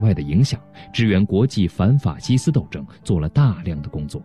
外的影响，支援国际反法西斯斗争做了大量的工作。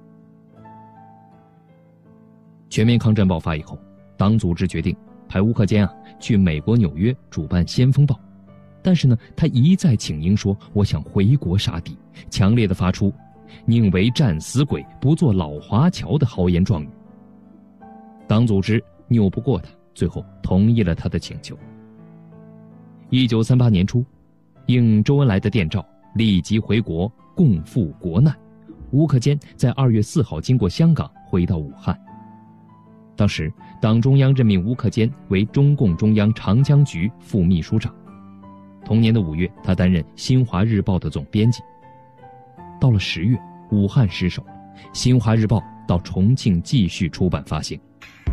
全面抗战爆发以后，党组织决定派吴克坚去美国纽约主办《先锋报》，但是呢，他一再请缨说我想回国杀敌，强烈地发出宁为战死鬼，不做老华侨的豪言壮语。党组织拗不过他，最后同意了他的请求。1938年初，应周恩来的电召，立即回国共赴国难。吴克坚在2月4号经过香港回到武汉。当时党中央任命吴克坚为中共中央长江局副秘书长。同年的5月，他担任《新华日报》的总编辑。到了10月，武汉失守，《新华日报》到重庆继续出版发行。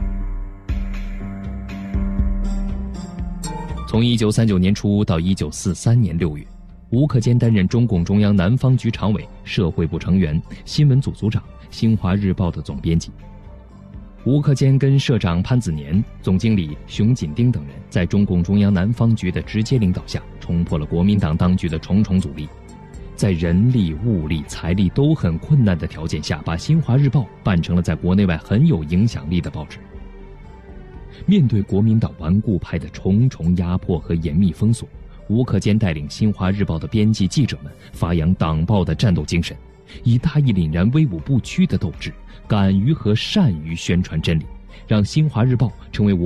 从1939年初到1943年6月，吴克坚担任中共中央南方局常委、社会部成员、新闻组组长、《新华日报》的总编辑。吴克坚跟社长潘子年、总经理熊锦丁等人在中共中央南方局的直接领导下，冲破了国民党当局的重重阻力，在人力、物力、财力都很困难的条件下，把《新华日报》办成了在国内外很有影响力的报纸。面对国民党顽固派的重重压迫和严密封锁，吴克坚带领《新华日报》的编辑记者们发扬党报的战斗精神，以大义凛然、威武不屈的斗志，敢于和善于宣传真理，让《新华日报》成为